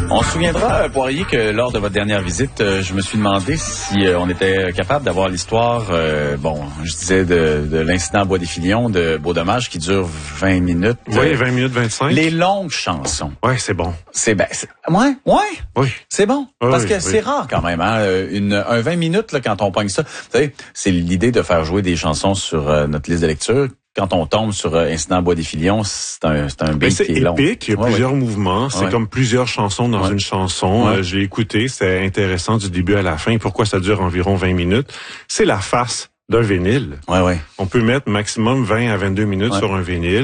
On se souviendra, Poirier, que lors de votre dernière visite, je me suis demandé si on était capable d'avoir l'histoire, je disais de l'incident à Bois-des-Filions de Beau-Dommage qui dure 20 minutes. Oui, 20 minutes 25. Les longues chansons. Ouais, c'est bon. Ouais. Oui. C'est bon. Oui, Parce que oui. c'est rare quand même, hein. Un 20 minutes, là, quand on pogne ça. Vous savez, c'est l'idée de faire jouer des chansons sur notre liste de lecture. Quand on tombe sur Incident à Bois-des-Filions, c'est un beat qui est long. C'est épique, il y a plusieurs mouvements, c'est comme plusieurs chansons dans une chanson. Ouais. Je l'ai écouté, c'est intéressant du début à la fin. Pourquoi ça dure environ 20 minutes? C'est la face d'un vinyle. Ouais. On peut mettre maximum 20 à 22 minutes sur un vinyle.